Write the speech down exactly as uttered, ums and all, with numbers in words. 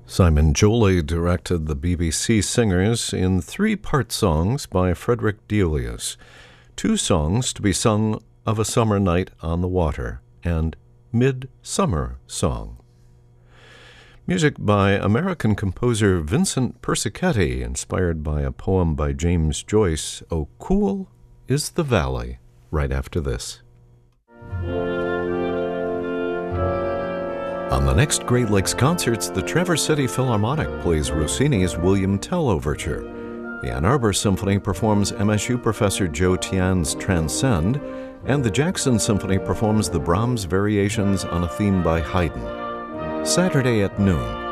Simon Joly directed the B B C Singers in three-part songs by Frederick Delius, two songs to be sung of a summer night on the water, and Midsummer Song. Music by American composer Vincent Persichetti, inspired by a poem by James Joyce, "Oh Cool is the Valley," right after this. On the next Great Lakes Concerts, the Traverse City Philharmonic plays Rossini's William Tell Overture. The Ann Arbor Symphony performs M S U professor Joe Tian's Transcend, and the Jackson Symphony performs the Brahms Variations on a theme by Haydn. Saturday at noon,